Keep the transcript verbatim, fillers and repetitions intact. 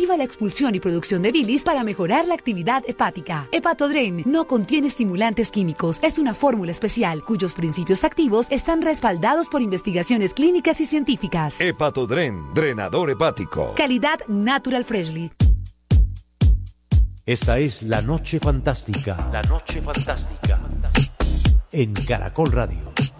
Activa la expulsión y producción de bilis para mejorar la actividad hepática. Hepatodren no contiene estimulantes químicos. Es una fórmula especial cuyos principios activos están respaldados por investigaciones clínicas y científicas. Hepatodren, drenador hepático. Calidad Natural Freshly. Esta es La Noche Fantástica. La Noche Fantástica. En Caracol Radio.